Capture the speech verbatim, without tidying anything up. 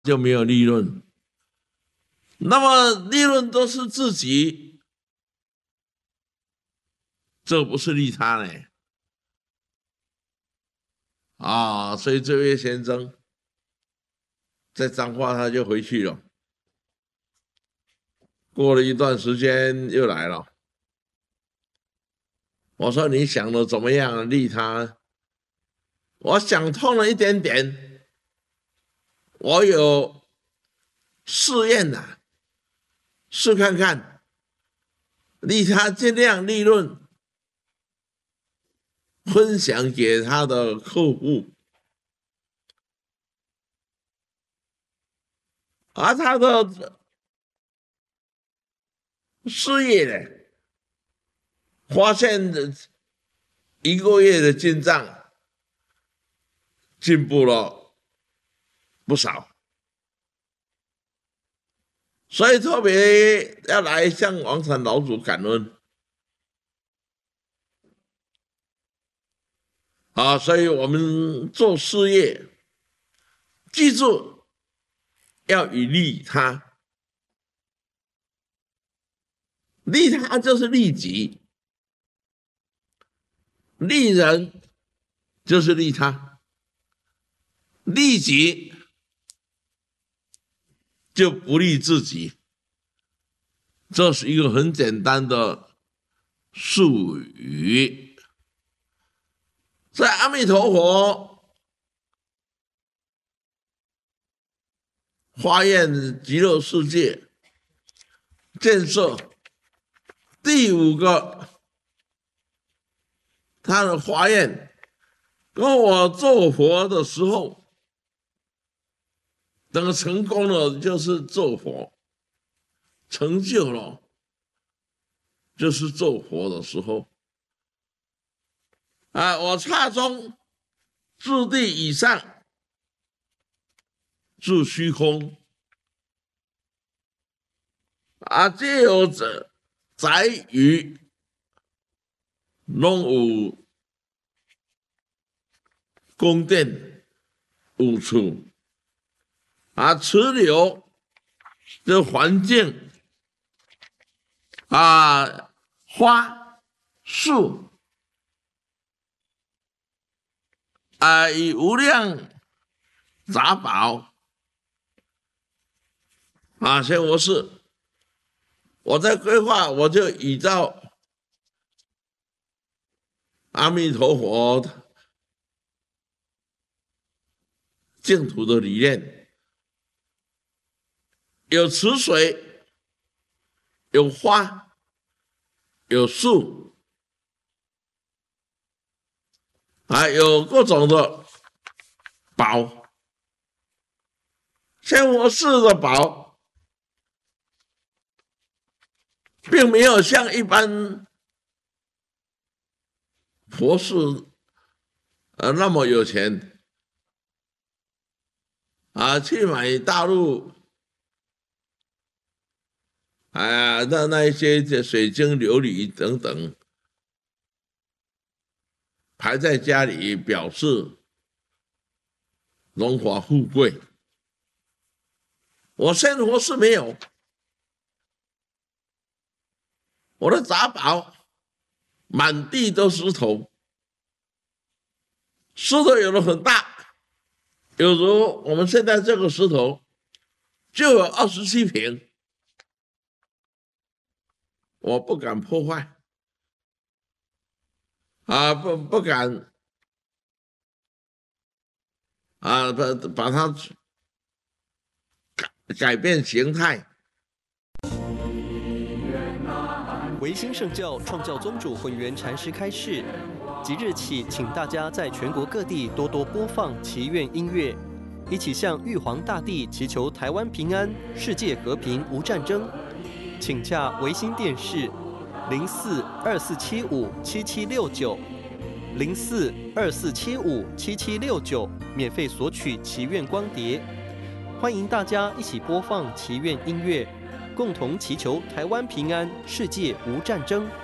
就没有利润。那么利润都是自己，这不是利他呢？啊，所以这位先生在彰化他就回去了。过了一段时间又来了，我说你想的怎么样？利他？我想通了一点点，我有试验呐，试看看，利他尽量利润分享给他的客户，而他的事业呢，发现一个月的进账进步了不少。所以特别要来向王禅老祖感恩啊！所以我们做事业，记住要以利他，利他就是利己，利人就是利他，利己就不利自己，这是一个很简单的术语。在阿弥陀佛发愿极乐世界建设第五个他的发愿，跟我做佛的时候，等成功了就是做佛，成就了就是做佛的时候啊！我刹中自地以上，自虚空啊，皆有者载于拢有宫殿五处啊，池流的环境啊，花树啊，以无量杂宝啊，所以我是我在规划，我就依照阿弥陀佛净土的理念，有池水，有花，有树，啊，有各种的宝，像佛寺的宝，并没有像一般佛寺呃那么有钱啊，去买大陆啊那那一些水晶琉璃等等，排在家里表示荣华富贵。我生活是没有，我的杂宝满地都石头，石头有的很大，有如我们现在这个石头就有二十七平，我不敢破坏啊，不不敢啊，把把它改改变形态。 维新圣教创教宗主混元禅师开示，即日起，请大家在全国各地多多播放祈愿音乐，一起向玉皇大帝祈求台湾平安、世界和平、无战争。请洽维新电视零四二四七五七七六九零四二四七五七七六九，免费索取祈愿光碟。欢迎大家一起播放祈愿音乐，共同祈求台湾平安，世界无战争。